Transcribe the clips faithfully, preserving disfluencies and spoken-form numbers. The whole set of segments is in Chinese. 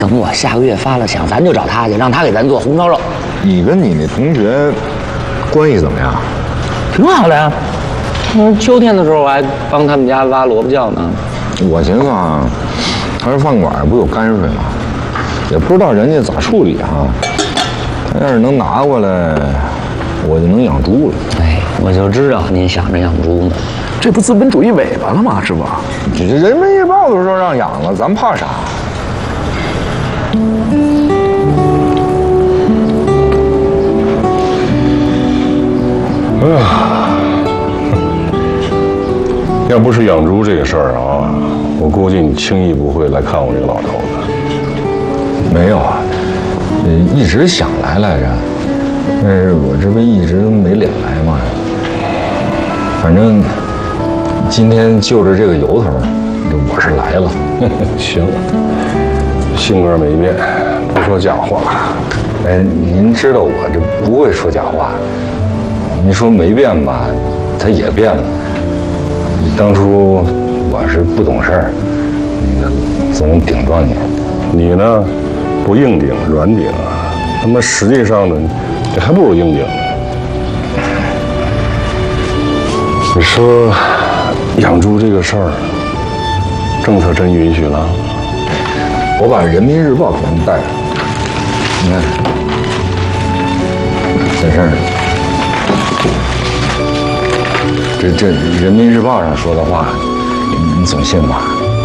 等我下个月发了饷，咱就找他去，让他给咱做红烧肉。 你跟你那同学关系怎么样？ 挺好的呀。嗯，秋天的时候我还帮他们家挖萝卜窖呢。 我寻思啊，他这饭馆不有泔水吗？也不知道人家咋处理啊。他要是能拿过来，我就能养猪了。 哎，我就知道您想着养猪呢。 这不资本主义尾巴了吗，师傅？ 这这人民日报都说让养了，咱怕啥？ 哎呀，要不是养猪这个事儿啊，我估计你轻易不会来看我这个老头子。 没有啊，一直想来来着，但是我这不一直没脸来嘛。反正今天就着这个由头，我是来了。 行，性格没变，不说假话。 哎，您知道我这不会说假话。您说没变吧，他也变了。当初我是不懂事儿，那个总顶撞你。 你呢，不硬顶软顶啊，他妈实际上呢，这还不如硬顶呢。你说养猪这个事儿，政策真允许了？ 我把《人民日报》给他们带来，你看，在这儿呢。这这《人民日报》上说的话，你总信吗？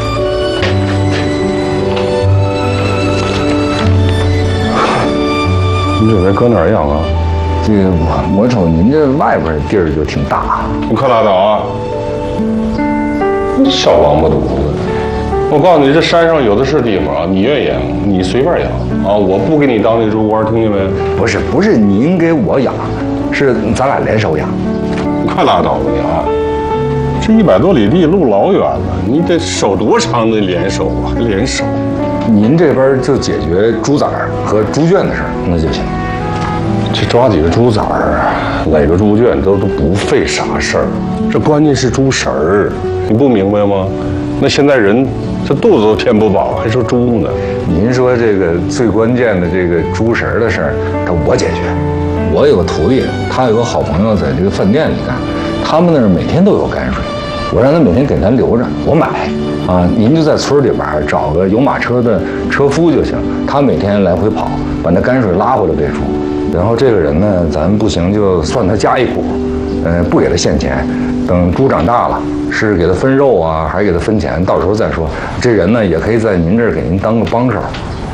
你准备搁哪儿养啊？ 这个我我瞅您这外边地儿就挺大。 你可拉倒啊！你小王八犊子！我告诉你，这山上有的是地方啊，你愿意养，你随便养啊！我不给你当那猪倌，听见没？ 不是不是您给我养，是咱俩联手养。 你快拉倒吧你啊！这一百多里地路老远了，你得守多长的联手啊？联手？ 您这边就解决猪崽儿和猪圈的事儿，那就行。 这抓几个猪崽儿，垒个猪圈都都不费啥事儿，这关键是猪食儿，你不明白吗？那现在人这肚子都填不饱，还说猪呢？ 您说这个最关键的这个猪食儿的事儿，他我解决。我有个徒弟，他有个好朋友在这个饭店里干，他们那儿每天都有泔水，我让他每天给咱留着，我买。啊，您就在村里边找个有马车的车夫就行，他每天来回跑，把那泔水拉回来喂猪。然后这个人呢，咱不行就算他加一股，呃，不给他现钱，等猪长大了，是给他分肉啊，还是给他分钱，到时候再说。这人呢，也可以在您这儿给您当个帮手。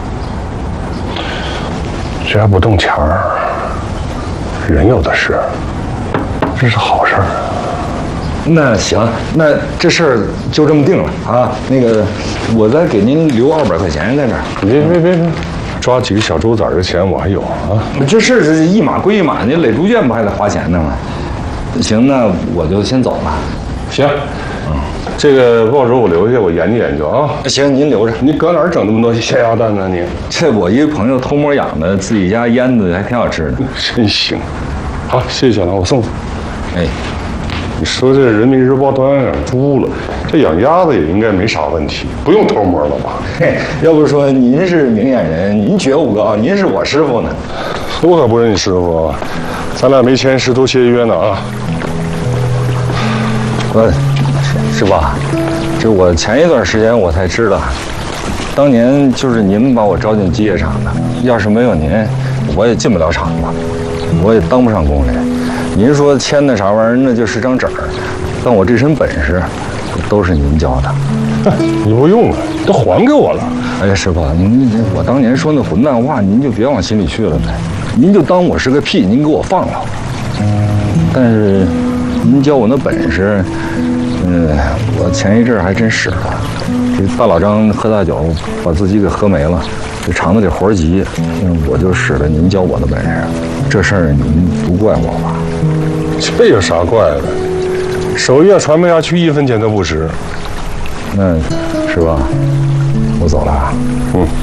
这还不动钱儿，人有的是，这是好事儿。 那行，那这事儿就这么定了啊。那个，我再给您留二百块钱在这儿。 别别别别，抓几个小猪崽的钱我还有啊。 这事儿是一码归一码，您垒猪圈不还得花钱呢吗？行，那我就先走了。 行，嗯，这个报纸我留下，我研究研究啊。 行，您留着。 你搁哪儿整那么多咸鸭蛋呢？你这我一个朋友偷摸养的，自己家腌的还挺好吃的。 真行。好，谢谢了，我送你。 哎。 你说这《人民日报》都养猪了，这养鸭子也应该没啥问题，不用偷摸了吧？ 嘿，要不说您是明眼人，您觉悟高，您是我师傅呢。 我可不是你师傅啊，咱俩没签师徒契约呢啊。 我，师傅，这我前一段时间我才知道，当年就是您把我招进机械厂的，要是没有您，我也进不了厂子，我也当不上工人。您说签那啥玩意儿，那就是张纸儿，但我这身本事都是您教的。 你不用了，都还给我了。 哎呀，师傅，您我当年说那混蛋话，您就别往心里去了呗。您就当我是个屁，您给我放了。但是您教我那本事，嗯，我前一阵儿还真使了。这大老张喝大酒，把自己给喝没了。这厂子里活急，嗯，我就使了您教我的本事。这事儿您不怪我吧？ 这有啥怪的？手艺要传不下去，一分钱都不值。 那，是吧？我走了。 嗯。